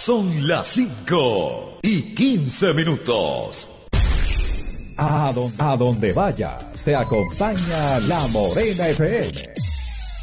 Son las 5:15. A donde vayas, te acompaña La Morena FM.